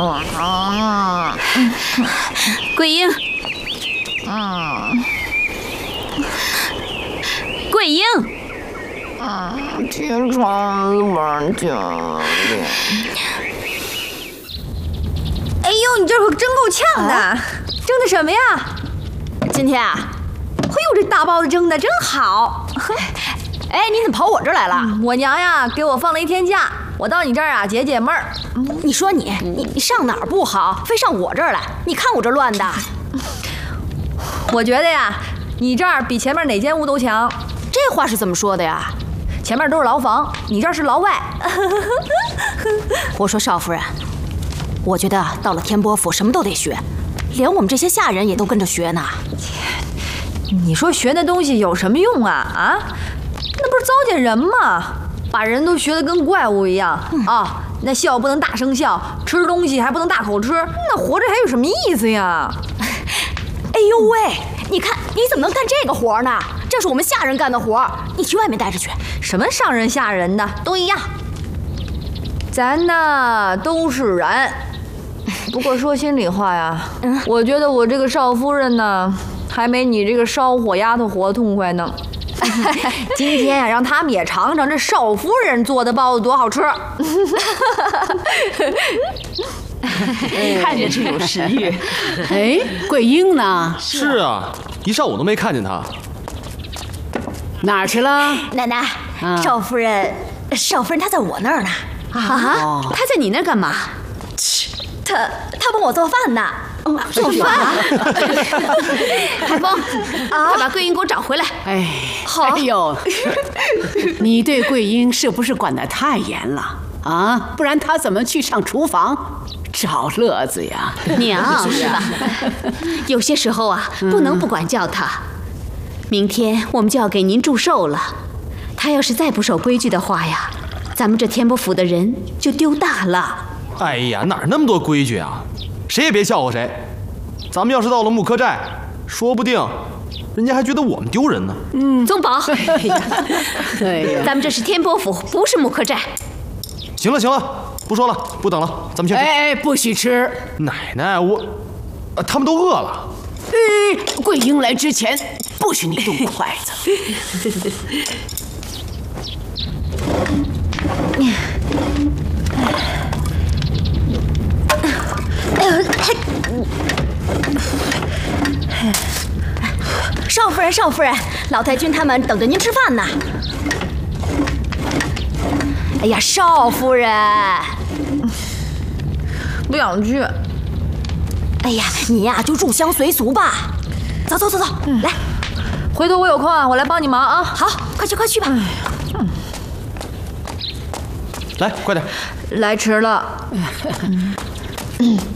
桂英，桂英， 起床吧，教练。 哎呦，你这会真够呛的，蒸的什么呀？今天啊，哎呦，这大包子蒸的真好。 哎，你怎么跑我这儿来了？ 我娘呀给我放了一天假，我到你这儿啊解解闷儿。 你说你上哪儿不好，非上我这儿来？你看我这乱的。 我觉得呀，你这儿比前面哪间屋都强。 这话是怎么说的呀？ 前面都是牢房，你这儿是牢外。 我说少夫人，我觉得到了天波府什么都得学，连我们这些下人也都跟着学呢。 你说学那东西有什么用啊？啊，那不是糟践人吗？把人都学得跟怪物一样啊！那笑不能大声笑，吃东西还不能大口吃，那活着还有什么意思呀？ 哎呦喂，你看你怎么能干这个活呢？这是我们下人干的活，你去外面待着去。 什么上人下人的都一样，咱呢都是人。不过说心里话呀，我觉得我这个少夫人呢，还没你这个烧火丫头活痛快呢。今天呀，让他们也尝尝这少夫人做的包子多好吃。 看着就有食欲。 哎，桂英呢？ 是啊，一上午都没看见她。 哪儿去了？ 奶奶，少夫人她在我那儿呢。 啊，她在你那儿干嘛？ 她帮我做饭呢。 做饭？海峰，快把桂英给我找回来。 哎， 好。 哎呦，你对桂英是不是管得太严了啊？不然她怎么去上厨房找乐子呀？ 娘是吧？有些时候啊，不能不管教她。明天我们就要给您祝寿了，她要是再不守规矩的话呀，咱们这天波府的人就丢大了。 哎呀，哪儿那么多规矩啊？谁也别笑话谁。咱们要是到了木柯寨，说不定人家还觉得我们丢人呢。 宗保， 哎呀， 咱们这是天波府，不是木柯寨。 行了行了，不说了，不等了，咱们先吃。 哎，不许吃！ 奶奶，他们都饿了。 桂英来之前，不许你动筷子。 少夫人，老太君他们等着您吃饭呢。哎呀，少夫人， 不想去。 哎呀，你呀就入乡随俗吧。走，来， 回头我有空啊，我来帮你忙啊。 好，快去吧。 来，快点。 来迟了。